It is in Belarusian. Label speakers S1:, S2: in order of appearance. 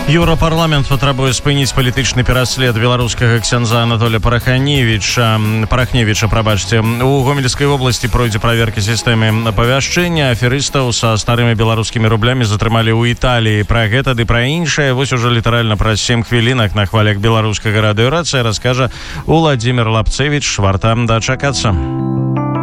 S1: Еўрапарламент патрабуе спыніць палітычны пераслед беларускага ксяндза Анатолія Парахневіча. У Гомельскай вобласці пройдзе праверка сістэмы апавяшчэння. Аферыстаў са старымі беларускімі рублямі затрымалі ў Італіі. Пра гэта ды пра іншае вось ужо літаральна праз 7 хвілінак на хвалях беларускага радыёрацыя раскажа Уладзімир Лапцевіч. Варта дачакацца.